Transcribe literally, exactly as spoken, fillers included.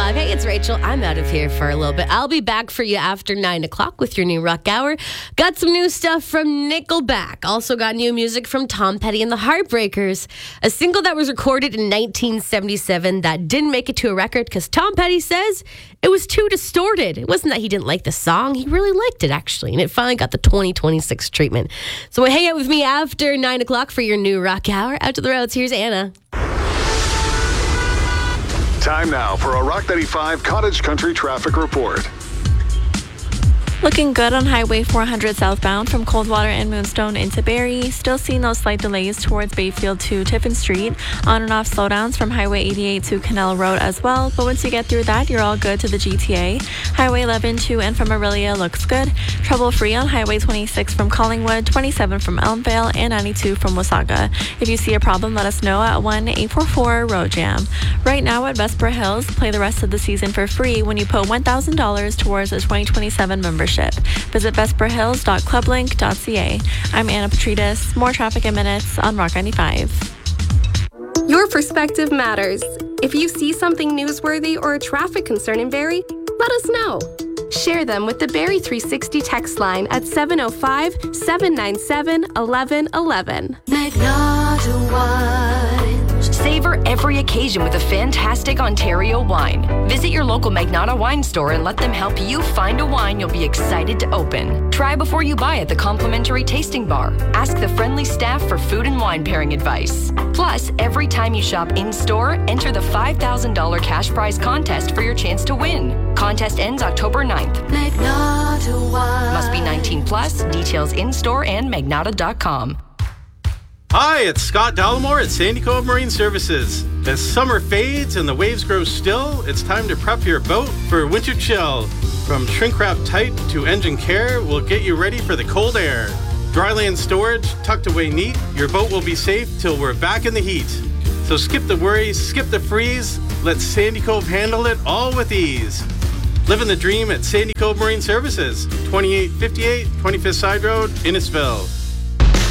five. Hey, it's Rachel. I'm out of here for a little bit. I'll be back for you after nine o'clock with your new Rock Hour. Got some new stuff from Nickelback. Also got new music from Tom Petty and the Heartbreakers. A single that was recorded in nineteen seventy-seven that didn't make it to a record because Tom Petty says it was too distorted. It wasn't that he didn't like the song. He really liked it, actually. And it finally got the twenty twenty-six treatment. So hang out with me after nine o'clock for your new Rock Hour. Out to the roads. Here's Anna. Time now for a Rock ninety-five Cottage Country traffic report. Looking good on Highway four hundred southbound from Coldwater and Moonstone into Barrie. Still seeing those slight delays towards Bayfield to Tiffin Street. On and off slowdowns from Highway eighty-eight to Canal Road as well. But once you get through that, you're all good to the G T A. Highway eleven to and from Aurelia looks good. Trouble free on Highway twenty-six from Collingwood, twenty-seven from Elmvale, and ninety-two from Wasaga. If you see a problem, let us know at one eight four four road jam. Right now at Vesper Hills, play the rest of the season for free when you put one thousand dollars towards a twenty twenty-seven membership. Visit vesper hills dot clublink dot c a. I'm Anna Petrides. More traffic in minutes on Rock ninety-five. Your perspective matters. If you see something newsworthy or a traffic concern in Barrie, let us know. Share them with the Barrie three sixty text line at seven oh five, seven nine seven, eleven eleven. Magnata Wine. Savor every occasion with a fantastic Ontario wine. Visit your local Magnata wine store and let them help you find a wine you'll be excited to open. Try before you buy at the complimentary tasting bar. Ask the friendly staff for food and wine pairing advice. Plus, every time you shop in-store, enter the five thousand dollars cash prize contest for your chance to win. Contest ends October ninth. Magnata Wine. Must be nineteen plus. Details in-store and magnata dot com. Hi, it's Scott Dallimore at Sandy Cove Marine Services. As summer fades and the waves grow still, it's time to prep your boat for winter chill. From shrink wrap tight to engine care, we'll get you ready for the cold air. Dryland storage tucked away neat, your boat will be safe till we're back in the heat. So skip the worries, skip the freeze, let Sandy Cove handle it all with ease. Living the dream at Sandy Cove Marine Services, twenty-eight fifty-eight twenty-fifth Side Road, Innisfil.